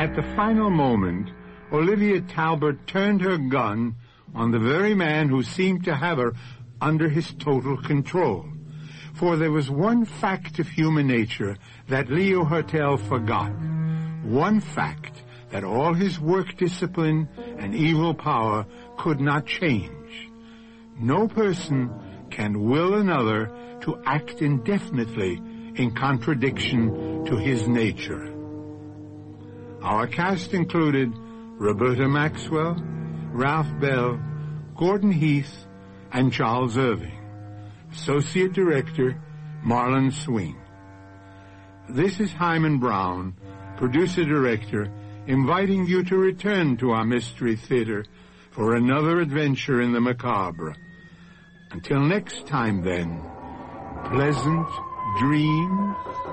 At the final moment, Olivia Talbot turned her gun on the very man who seemed to have her under his total control. For there was one fact of human nature that Leo Hertel forgot. One fact that all his work discipline and evil power could not change. No person can will another to act indefinitely in contradiction to his nature. Our cast included Roberta Maxwell, Ralph Bell, Gordon Heath, and Charles Irving. Associate Director, Marlon Swing. This is Hyman Brown, Producer-Director, inviting you to return to our Mystery Theater for another adventure in the macabre. Until next time, then, pleasant dreams.